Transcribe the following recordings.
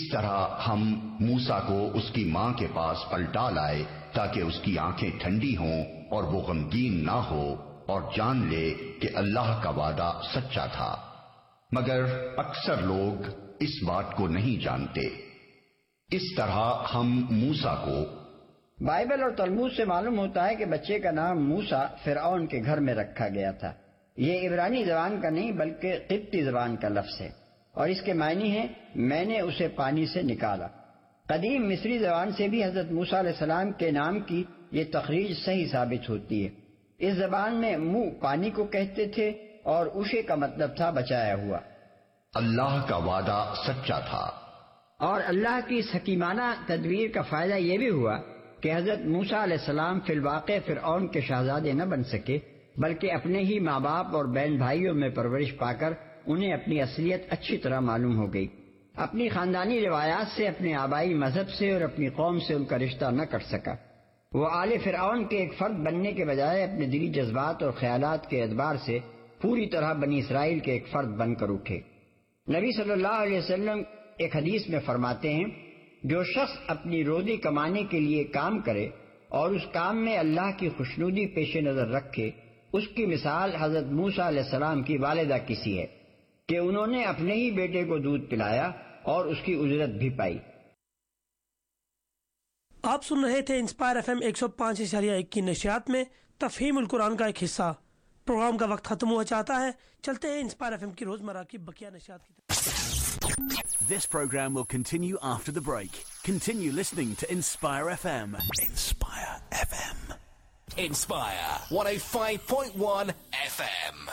इस तरह हम मूसा को उसकी मां के पास पलटा लाए ताकि उसकी आंखें ठंडी हों और वो गमगीन ना हो और जान ले कि अल्लाह का वादा सच्चा था, मगर अक्सर लोग इस बात को नहीं जानते। इस तरह हम मूसा को, बाइबल और तलमूद से मालूम होता है कि बच्चे का नाम मूसा फिरऔन के घर में रखा गया था। ये इब्रानी जबान का नहीं बल्कि किब्ती जबान का लफ्ज है और इसके मायने हैं मैंने उसे पानी से निकाला। कदीम मिस्री जबान से भी हजरत मूसा अलैहिस्सलाम के नाम की ये तखरीज सही साबित होती है। इस जबान में मुंह पानी को कहते थे और उशे का मतलब था बचाया हुआ। अल्लाह का वादा सच्चा था। और अल्लाह की इस हकीमाना तदबीर का फायदा यह भी हुआ कि हजरत मूसा अलैहिस्सलाम फिलवाक़े फिरऔन के शहजादे न बन सके, बल्कि अपने ही माँ बाप और बहन भाइयों में परवरिश पाकर उन्हें अपनी असलियत अच्छी तरह मालूम हो गई। अपनी खानदानी रिवायात से, अपने आबाई मजहब से और अपनी कौम से उनका रिश्ता न कट सका। वो आले फिरऔन के एक फर्द बनने के बजाय अपने दिली जज्बात और ख्यालात के एतबार से पूरी तरह बनी इसराइल के एक फर्द बनकर उठे। नबी सल्लल्लाहु अलैहि वसल्लम एक हदीस में फरमाते हैं, जो शख्स अपनी रोजी कमाने के लिए काम करे और उस काम में अल्लाह की खुशनुदी पेश नजर रखे, उसकी मिसाल हजरत मूसा अलैहिस्सलाम की वालिदा की सी है कि उन्होंने अपने ही बेटे को दूध पिलाया और उसकी उजरत भी पाई। आप सुन रहे थे इंस्पायर एफएम 105.1 की नशियात में तफहीमुल कुरान का एक हिस्सा। प्रोग्राम का वक्त खत्म हुआ चाहता है, चलते हैं इंस्पायर एफएम की रोजमर्रा की बकिया नशियात की तरफ। This program will continue after the break. Continue listening to Inspire FM. Inspire FM. Inspire 105.1 FM.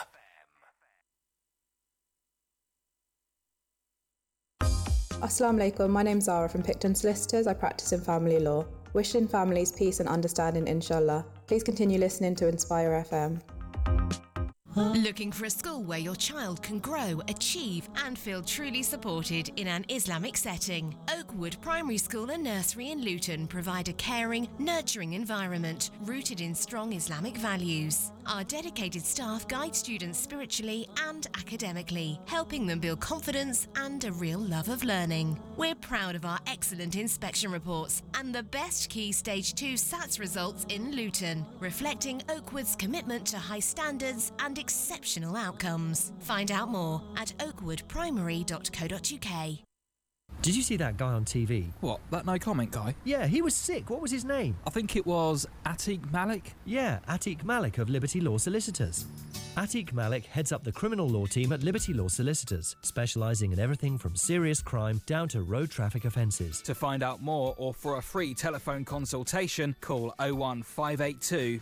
Assalamu alaikum, my name's Zara from Picton Solicitors. I practice in family law. Wishing families peace and understanding, inshallah. Please continue listening to Inspire FM. Looking for a school where your child can grow, achieve and feel truly supported in an Islamic setting? Oakwood Primary School and Nursery in Luton provide a caring, nurturing environment rooted in strong Islamic values. Our dedicated staff guide students spiritually and academically, helping them build confidence and a real love of learning. We're proud of our excellent inspection reports and the best Key Stage 2 SATS results in Luton, reflecting Oakwood's commitment to high standards and exceptional outcomes. Find out more at oakwoodprimary.co.uk. Did you see that guy on TV? What, that no comment guy? Yeah, he was sick. What was his name? I think it was Atiq Malik. Yeah, Atiq Malik of Liberty Law Solicitors. Atiq Malik heads up the criminal law team at Liberty Law Solicitors, specialising in everything from serious crime down to road traffic offences. To find out more or for a free telephone consultation, call 01582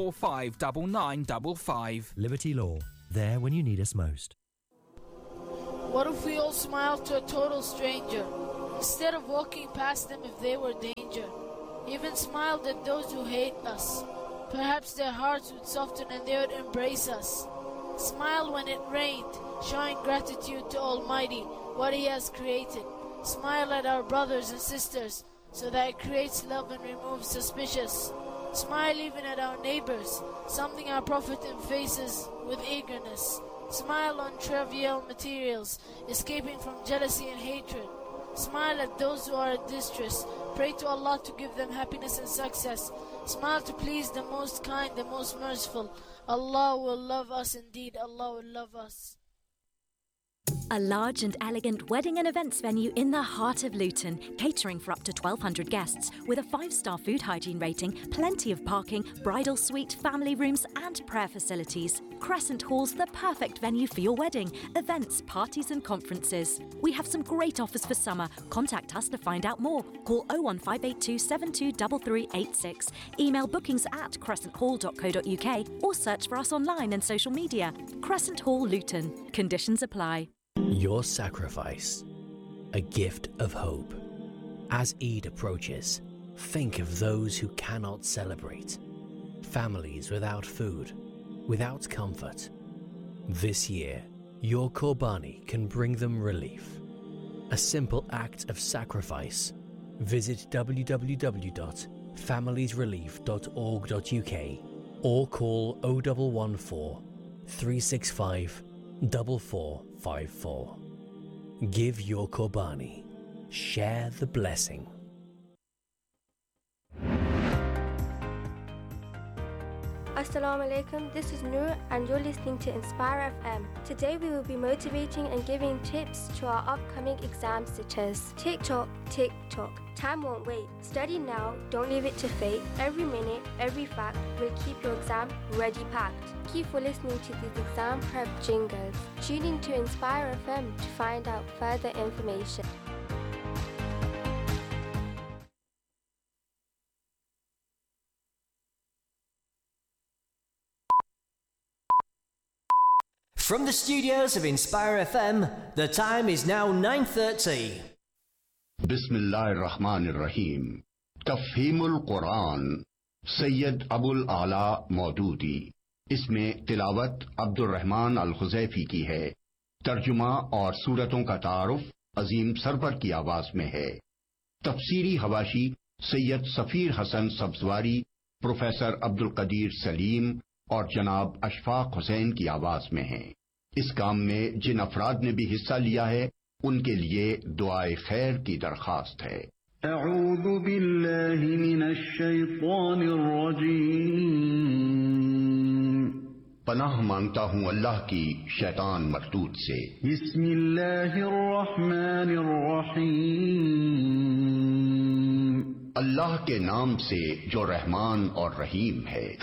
459955. Liberty Law, there when you need us most. What if we all smiled to a total stranger, instead of walking past them if they were danger? Even smiled at those who hate us. Perhaps their hearts would soften and they would embrace us. Smile when it rained, showing gratitude to Almighty, what He has created. Smile at our brothers and sisters, so that it creates love and removes suspicious. Smile even at our neighbors, something our Prophet emphasizes with eagerness. Smile on trivial materials, escaping from jealousy and hatred. Smile at those who are in distress. Pray to Allah to give them happiness and success. Smile to please the most kind, the most merciful. Allah will love us indeed. Allah will love us. A large and elegant wedding and events venue in the heart of Luton, catering for up to 1,200 guests, with a 5-star food hygiene rating, plenty of parking, bridal suite, family rooms and prayer facilities. Crescent Hall's the perfect venue for your wedding, events, parties and conferences. We have some great offers for summer. Contact us to find out more. Call 01582 723386, email bookings@crescenthall.co.uk or search for us online and social media. Crescent Hall Luton. Conditions apply. Your sacrifice, a gift of hope. As Eid approaches, think of those who cannot celebrate. Families without food, without comfort. This year, your Qurbani can bring them relief. A simple act of sacrifice. Visit www.familiesrelief.org.uk or call 0114 365 4454. Give your Qurbani. Share the blessing. Assalamu alaikum, this is Noor and you're listening to Inspire FM. Today we will be motivating and giving tips to our upcoming exam sitters. Tick tock, time won't wait. Study now, don't leave it to fate. Every minute, every fact will keep your exam ready packed. Keep for listening to these exam prep jingles. Tune in to Inspire FM to find out further information. From the studios of Inspire FM, the time is now 9:30. बिस्मिल्लाहिर्रहमानिर्रहीम। तफ़हीमुल कुरान सैयद अबुल आला मौदूदी। इसमें तिलावत अब्दुल रहमान अल खुज़ैफी की है। तर्जुमा और सूरतों का तारुफ अजीम सरवर की आवाज में है। तफसीरी हवाशी सैयद सफीर हसन सब्जवारी, प्रोफेसर अब्दुल कदीर सलीम और जनाब अशफाक हुसैन की आवाज में है। इस काम में जिन अफराद ने भी हिस्सा लिया है उनके लिए दुआए खैर की दरखास्त है। अऊज़ु बिल्लाहि मिनश शैतानिर रजीम। पनाह मांगता हूँ अल्लाह की शैतान मरदूद से। बिस्मिल्लाहिर रहमानिर रहीम। अल्लाह के नाम से जो रहमान और रहीम है।